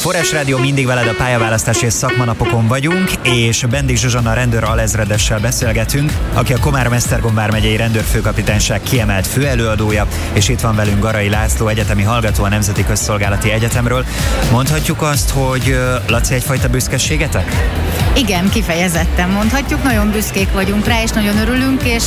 Forrás Rádió, mindig veled, a pályaválasztási és szakmanapokon vagyunk, és Bendik Zsuzsanna rendőr alezredessel beszélgetünk, aki a Komárom-Esztergom vármegyei rendőrfőkapitányság kiemelt főelőadója, és itt van velünk Garai László, egyetemi hallgató a Nemzeti Közszolgálati Egyetemről. Mondhatjuk azt, hogy Laci, egyfajta büszkeségetek? Igen, kifejezetten mondhatjuk, nagyon büszkék vagyunk rá, és nagyon örülünk, és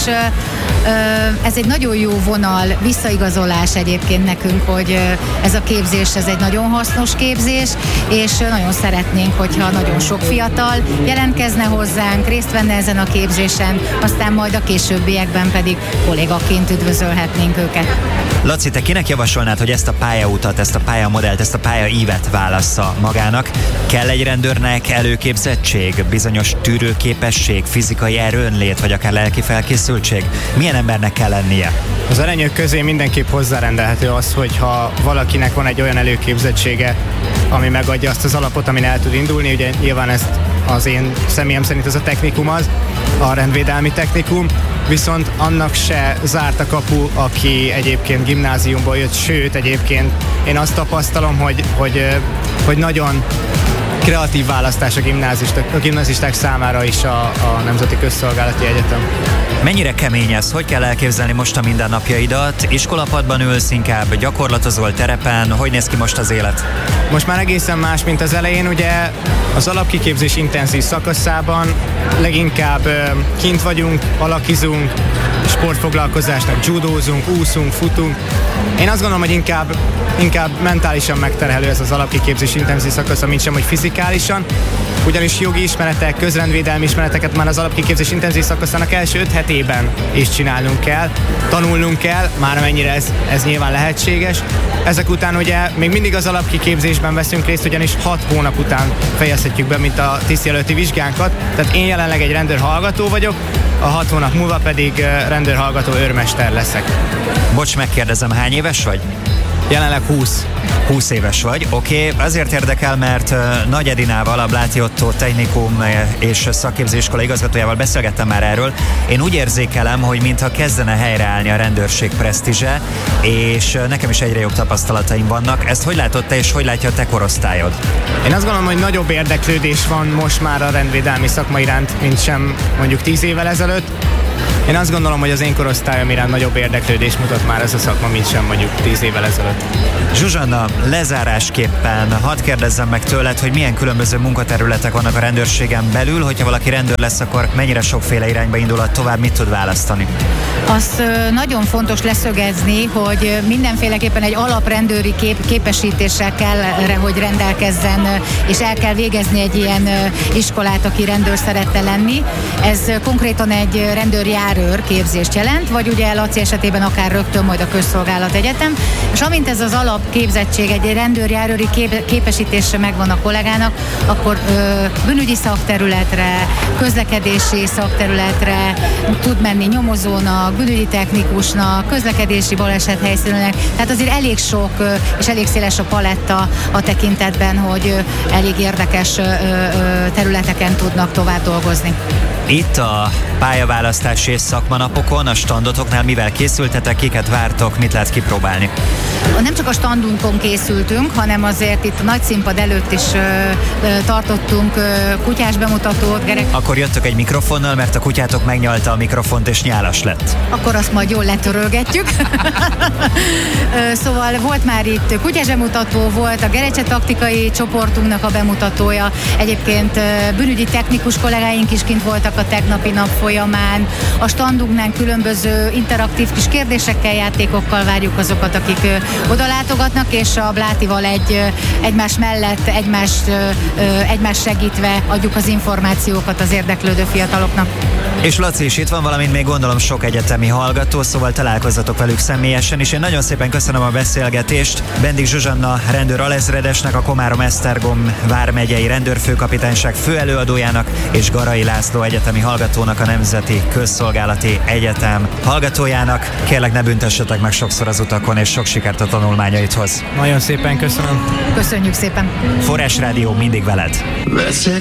ez egy nagyon jó vonal, visszaigazolás egyébként nekünk, hogy ez a képzés, ez egy nagyon hasznos képzés, és nagyon szeretnénk, hogyha nagyon sok fiatal jelentkezne hozzánk, részt venne ezen a képzésen, aztán majd a későbbiekben pedig kollégaként üdvözölhetnénk őket. Laci, te kinek javasolnád, hogy ezt a pályautat, ezt a pályamodellt, ezt a pályaívet válassza magának? Kell egy rendőrnek előképzettség, bizonyos tűrőképesség, fizikai erőnlét, vagy akár lelki felkészültség? Milyen embernek kell lennie? Az előnyök közé mindenképp hozzárendelhető az, hogyha valakinek van egy olyan előképzettsége, ami megadja azt az alapot, amin el tud indulni. Ugye nyilván ezt az én személyem szerint ez a technikum az, a rendvédelmi technikum, viszont annak se zárt a kapu, aki egyébként gimnáziumból jött, sőt egyébként én azt tapasztalom, hogy nagyon kreatív választás a gimnazisták számára is a Nemzeti Közszolgálati Egyetem. Mennyire kemény ez? Hogy kell elképzelni most a mindennapjaidat? Iskolapadban ülsz, inkább gyakorlatozol terepen? Hogy néz ki most az élet? Most már egészen más, mint az elején. Ugye az alapkiképzés intenzív szakaszában leginkább kint vagyunk, alakizunk, sportfoglalkozásnak judózunk, úszunk, futunk. Én azt gondolom, hogy inkább mentálisan megterhelő ez az alapkiképzés intenzív szakasza, mint sem, hogy fizikálisan, ugyanis jogi ismeretek, közrendvédelmi ismereteket már az alapkiképzés intenzív szakaszának első 5 hetében is csinálnunk kell, tanulnunk kell, már amennyire ez nyilván lehetséges. Ezek után ugye még mindig az alapkiképzésben veszünk részt, ugyanis 6 hónap után fejezhetjük be, mint a tisztjelölti vizsgánkat, tehát én jelenleg egy rendőrhallgató vagyok, a 6 hónap múlva pedig rendőrhallgató őrmester leszek. Bocs, megkérdezem, hány éves vagy? Jelenleg 20. 20 éves vagy, oké. Azért érdekel, mert Nagy Edinával, a Bláti Ottó Technikum és Szakképzőiskola igazgatójával beszélgettem már erről. Én úgy érzékelem, hogy mintha kezdene helyreállni a rendőrség presztízse, és nekem is egyre jobb tapasztalataim vannak. Ezt hogy látod te, és hogy látja a te korosztályod? Én azt gondolom, hogy nagyobb érdeklődés van most már a rendvédelmi szakma iránt, mint sem mondjuk 10 évvel ezelőtt. Én azt gondolom, hogy az én korosztályom iránt nagyobb érdeklődés mutat már ez a szakma, mint sem mondjuk 10 évvel ezelőtt. Zsuzsanna, lezárásképpen hadd kérdezzem meg tőled, hogy milyen különböző munkaterületek vannak a rendőrségen belül, hogyha valaki rendőr lesz, akkor mennyire sokféle irányba indulhat tovább, mit tud választani? Azt nagyon fontos leszögezni, hogy mindenféleképpen egy alaprendőri képesítéssel kell, hogy rendelkezzen, és el kell végezni egy ilyen iskolát, aki rendőr szeretne lenni. Ez konkrétan egy rendőrjárőr képzést jelent, vagy ugye Laci esetében akár rögtön majd a Közszolgálat Egyetem, és amint ez az alapképzettség egy rendőrjárőri képesítésre megvan a kollégának, akkor bűnügyi szakterületre, közlekedési szakterületre tud menni nyomozónak, bűnügyi technikusnak, közlekedési balesethelyszínűnek, tehát azért elég sok és elég széles a paletta a tekintetben, hogy elég érdekes területeken tudnak tovább dolgozni. Itt a pályaválasztási és szakmanapokon, a standotoknál mivel készültetek, kiket vártok, mit lehet kipróbálni? Nem csak a standunkon készültünk, hanem azért itt a nagy színpad előtt is tartottunk kutyás bemutatót. Akkor jöttök egy mikrofonnal, mert a kutyátok megnyalta a mikrofont és nyálas lett. Akkor azt majd jól letörölgetjük. Szóval volt már itt kutyás bemutató, volt a Gerecse taktikai csoportunknak a bemutatója. Egyébként bűnügyi technikus kollégáink is kint voltak a tegnapi nap folyamán. A standunknál különböző interaktív kis kérdésekkel, játékokkal várjuk azokat, akik oda látogatnak, és a Blátival egymás mellett, egymást segítve adjuk az információkat az érdeklődő fiataloknak. És Laci is itt van, valamint még gondolom sok egyetemi hallgató, szóval találkozzatok velük személyesen, és én nagyon szépen köszönöm a beszélgetést Bendik Zsuzsanna rendőr alezredesnek, a Komárom-Esztergom vármegyei rendőrfőkapitányság főelőadójának, és Garai László egyetemi hallgatónak, a Nemzeti Közszolgálati Egyetem hallgatójának. Kérlek, ne büntessetek meg sokszor az utakon, és sok sikert a tanulmányaidhoz. Nagyon szépen köszönöm. Köszönjük szépen. Forrás Rádió, mindig veled.